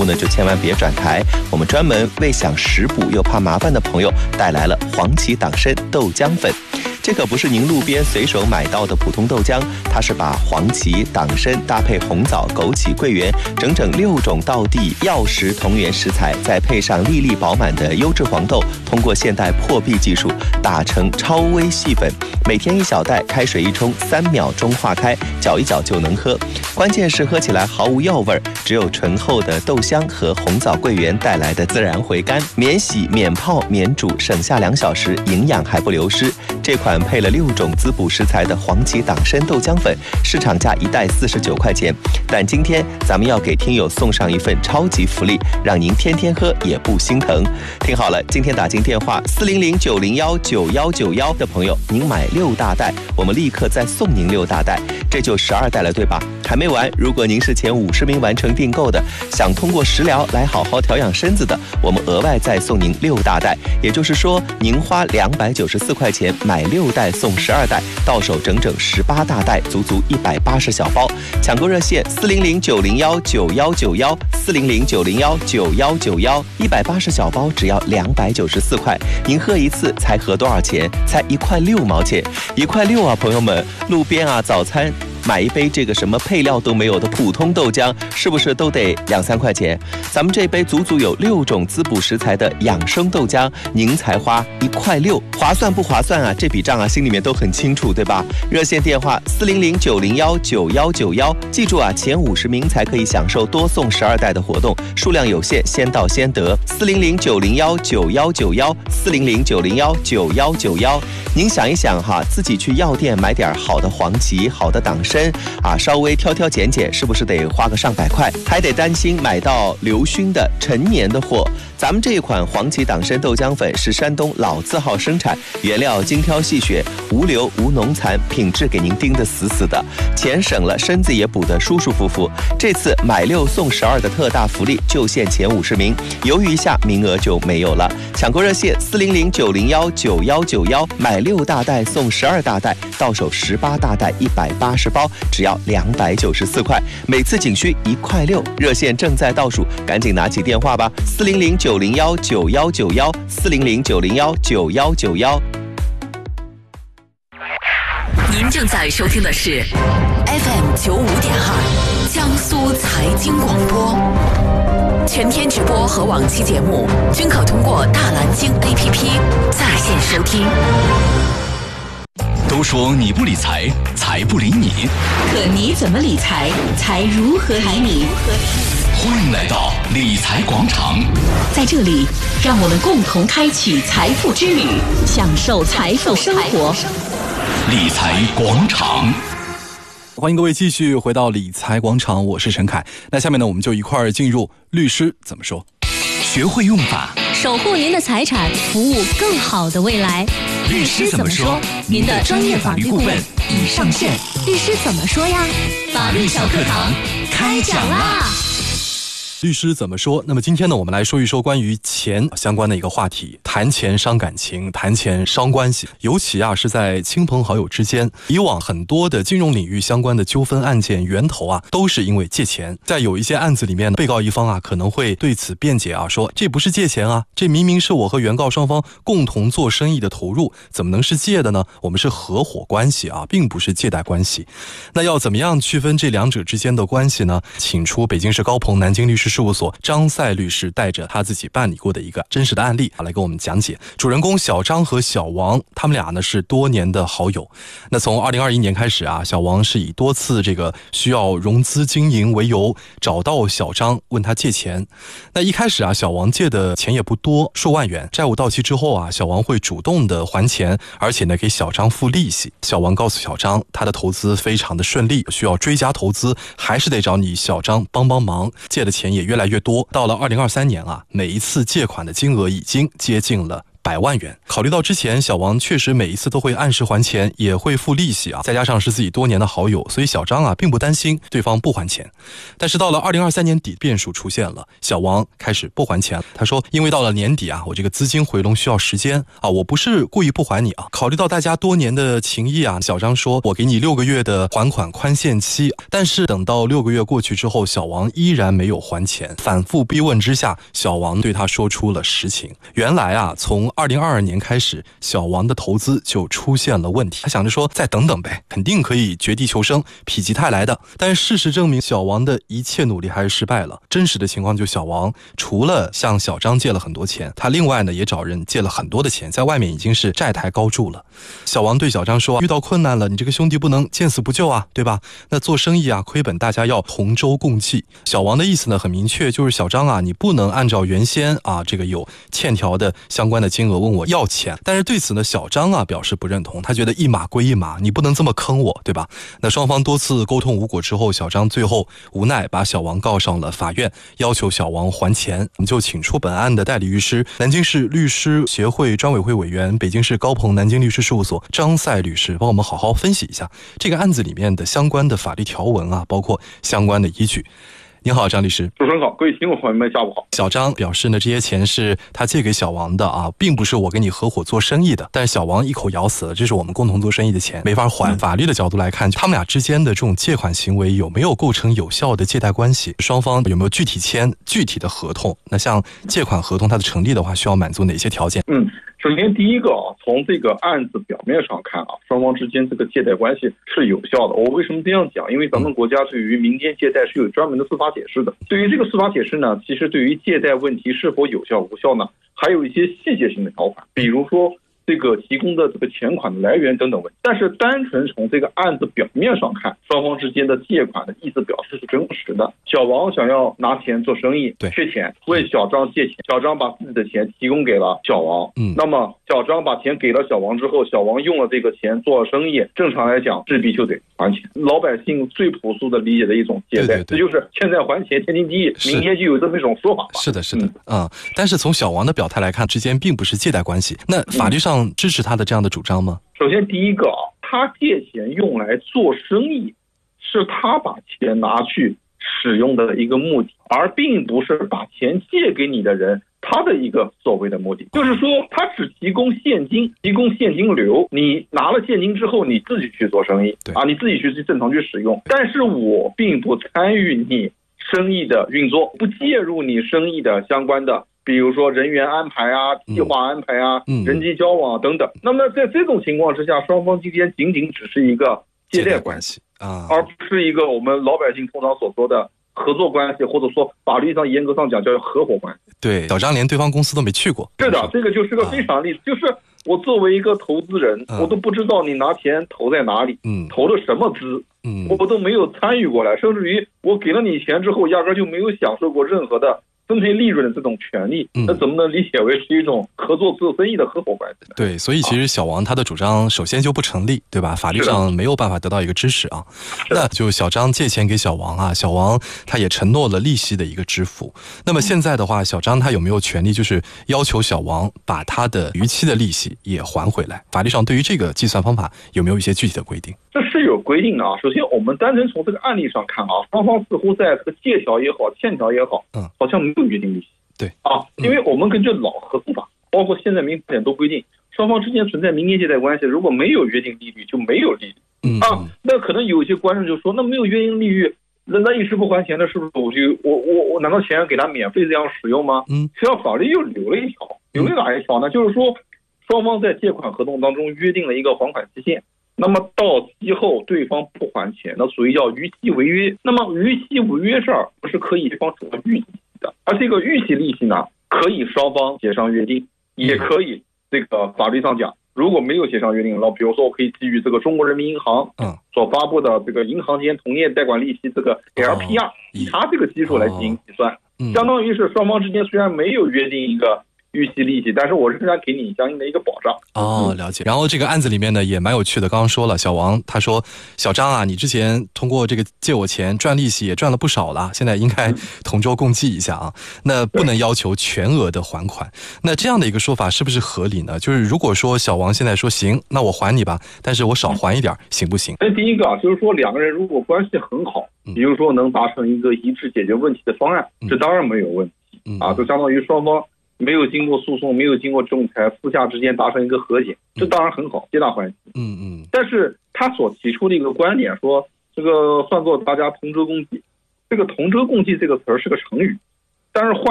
目呢就千万别转台，我们专门为想食补又怕麻烦的朋友带来了黄芪党参豆浆粉。这可不是您路边随手买到的普通豆浆，它是把黄芪、党参搭配红枣、枸杞、桂圆整整6种道地药食同源食材，再配上粒粒饱满的优质黄豆，通过现代破壁技术打成超微细粉，每天1小袋，开水一冲，3秒钟化开，搅一搅就能喝。关键是喝起来毫无药味，只有醇厚的豆香和红枣、桂圆带来的自然回甘，免洗、免泡、免煮，省下2小时，营养还不流失。这款配了6种滋补食材的黄芪党参豆浆粉，市场价1袋49块钱，但今天咱们要给听友送上一份超级福利，让您天天喝也不心疼。听好了，今天打进电话400-901-9191的朋友，您买6大袋，我们立刻再送您6大袋，这就12袋了，对吧？还没完，如果您是前50名完成订购的，想通过食疗来好好调养身子的，我们额外再送您6大袋，也就是说您花294块钱买6袋送12袋，到手整整18大袋，足足180小包。抢购热线400-901-9191，400-901-9191，180小包只要294块，您喝一次才合多少钱？才1块6毛钱，1块6啊，朋友们，路边啊早餐买一杯这个什么配料都没有的普通豆浆，是不是都得2-3块钱？咱们这杯足足有6种滋补食材的养生豆浆，您才花1块6，划算不划算啊？这笔账啊，心里面都很清楚，对吧？热线电话400-901-9191，记住啊，前50名才可以享受多送12袋的活动，数量有限，先到先得。400-901-9191，400-901-9191。您想一想哈，自己去药店买点好的黄芪、好的党参啊，稍微挑挑拣拣，是不是得花个上百块？还得担心买到流熏的陈年的货。咱们这一款黄芪党参豆浆粉是山东老字号生产，原料精挑细选，无硫无农残，品质给您盯得死死的，钱省了，身子也补得舒舒服服。这次买6送12的特大福利就限前50名，犹豫一下名额就没有了。抢购热线400-901-9191，买6大袋送12大袋，到手18大袋180包，只要294块，每次仅需1块6。热线正在倒数，赶紧拿起电话吧，400-901-9191，400-901-9191。 您正在收听的是 FM 95.2江苏财经广播，全天直播和往期节目均可通过大蓝鲸 APP 在线收听。 都说你不理财，财不理你， 可你怎么理财，财如何理你？ 欢迎来到理财广场， 在这里，让我们共同开启财富之旅，享受财富生活。 理财广场， 欢迎各位继续回到理财广场，我是陈凯。那下面呢，我们就一块儿进入律师怎么说， 学会用法， 守护您的财产，服务更好的未来。 律师怎么说？您的专业法律顾问已上线。 律师怎么说呀？ 法律小课堂开讲啦！ 律师怎么说？那么今天呢，我们来说一说关于钱相关的一个话题。谈钱伤感情，谈钱伤关系，尤其是在亲朋好友之间。以往很多的金融领域相关的纠纷案件源头都是因为借钱。在有一些案子里面，被告一方可能会对此辩解说这不是借钱这明明是我和原告双方共同做生意的投入，怎么能是借的呢？我们是合伙关系并不是借贷关系。那要怎么样区分这两者之间的关系呢？请出北京市高鹏南京律师事务所张赛律师带着他自己办理过的一个真实的案例来给我们讲解。主人公小张和小王，他们俩呢是多年的好友。那从2021年开始小王是以多次这个需要融资经营为由，找到小张问他借钱。那一开始小王借的钱也不多，数万元。债务到期之后小王会主动的还钱，而且呢给小张付利息。小王告诉小张，他的投资非常的顺利，需要追加投资，还是得找你小张帮帮忙。借的钱也越来越多，到了2023年每一次借款的金额已经接近了 100万元。考虑到之前小王确实每一次都会按时还钱，也会付利息啊，再加上是自己多年的好友，所以小张啊并不担心对方不还钱。但是到了2023年底，变数出现了，小王开始不还钱。他说，因为到了年底啊，我这个资金回笼需要时间啊，我不是故意不还你啊，考虑到大家多年的情谊啊，小张说我给你6个月的还款宽限期。但是等到6个月过去之后，小王依然没有还钱，反复逼问之下，小王对他说出了实情。原来啊，从2022年开始，小王的投资就出现了问题。他想着说再等等呗，肯定可以绝地求生，否极泰来的。但事实证明，小王的一切努力还是失败了。真实的情况就小王除了向小张借了很多钱，他另外呢也找人借了很多的钱，在外面已经是债台高筑了。小王对小张说，遇到困难了，你这个兄弟不能见死不救啊，对吧？那做生意啊，亏本大家要同舟共济。小王的意思呢很明确，就是小张啊，你不能按照原先啊这个有欠条的相关的金额问我要钱。但是对此呢，小张啊表示不认同，他觉得一码归一码，你不能这么坑我，对吧？那双方多次沟通无果之后，小张最后无奈把小王告上了法院，要求小王还钱。我们就请出本案的代理律师，南京市律师协会专委会委员，北京市高鹏南京律师事务所张赛律师，帮我们好好分析一下这个案子里面的相关的法律条文啊，包括相关的依据。您好，张律师。 主持人好，各位听众朋友们，下午好。 小张表示呢，这些钱是他借给小王的啊，并不是我跟你合伙做生意的。但是小王一口咬死了，这是我们共同做生意的钱，没法还。法律的角度来看，他们俩之间的这种借款行为有没有构成有效的借贷关系？双方有没有具体签具体的合同？那像借款合同它的成立的话，需要满足哪些条件？ 首先第一个啊，从这个案子表面上看啊，双方之间这个借贷关系是有效的。我为什么这样讲？因为咱们国家对于民间借贷是有专门的司法解释的。对于这个司法解释呢，其实对于借贷问题是否有效无效呢，还有一些细节性的条款，比如说这个提供的这个钱款的来源等等问题。但是单纯从这个案子表面上看，双方之间的借款的意思表示是真实的。小王想要拿钱做生意，缺钱，问小张借钱，小张把自己的钱提供给了小王。那么小张把钱给了小王之后，小王用了这个钱做了生意，正常来讲势必就得还钱。老百姓最朴素的理解的一种借贷，这就是欠债还钱，天经地义，民间就有这么一种说法吧。 是的但是从小王的表态来看，之间并不是借贷关系。那法律上支持他的这样的主张吗？ 首先第一个啊，他借钱用来做生意，是他把钱拿去使用的一个目的，而并不是把钱借给你的人他的一个所谓的目的。就是说他只提供现金，提供现金流，你拿了现金之后你自己去做生意啊，你自己去正常去使用，但是我并不参与你生意的运作，不介入你生意的相关的比如说人员安排啊、计划安排啊、人际交往等等。那么在这种情况之下，双方之间仅仅只是一个借贷关系啊，而不是一个我们老百姓通常所说的合作关系，或者说法律上严格上讲叫合伙关系。 对，小张连对方公司都没去过。 是的，这个就是个非常例子，就是我作为一个投资人，我都不知道你拿钱投在哪里，投了什么资，我都没有参与过来，甚至于我给了你钱之后，压根就没有享受过任何的分配利润的这种权利，那怎么能理解为是一种合作做生意的合伙关系呢？ 对，所以其实小王他的主张首先就不成立，对吧？法律上没有办法得到一个支持啊。那就小张借钱给小王啊，小王他也承诺了利息的一个支付。那么现在的话，小张他有没有权利就是要求小王把他的逾期的利息也还回来？法律上对于这个计算方法有没有一些具体的规定？ 这是有规定的啊。首先我们单纯从这个案例上看啊，双方似乎在这个借条也好、欠条也好，好像没有约定利息。 对啊，因为我们根据老合同法，包括现在民法典都规定，双方之间存在民间借贷关系，如果没有约定利率就没有利率。那可能有一些观众就说，那没有约定利率，那一时不还钱的，是不是我难道钱给他免费这样使用吗？实际上法律又留了一条，留了哪一条呢？就是说双方在借款合同当中约定了一个还款期限。那么到期后对方不还钱，那属于叫逾期违约。那么逾期违约这儿不是可以方主逾期的，而这个逾期利息呢，可以双方协商约定，也可以这个法律上讲，如果没有协商约定，那比如说我可以基于这个中国人民银行所发布的这个银行间同业贷款利息这个 LPR， 以它这个基数来进行计算，相当于是双方之间虽然没有约定一个预期利息，但是我仍然给你相应的一个保障。 哦，了解。然后这个案子里面呢也蛮有趣的，刚刚说了，小王他说，小张啊，你之前通过这个借我钱赚利息也赚了不少了，现在应该同舟共济一下啊。那不能要求全额的还款，那这样的一个说法是不是合理呢？就是如果说小王现在说行，那我还你吧，但是我少还一点，行不行？ 那第一个啊，就是说两个人如果关系很好，比如说能达成一个一致解决问题的方案，这当然没有问题啊，就相当于双方没有经过诉讼，没有经过仲裁，私下之间达成一个和解，这当然很好，皆大欢喜。但是他所提出的一个观点说，这个算作大家同舟共济，这个同舟共济这个词儿是个成语，但是换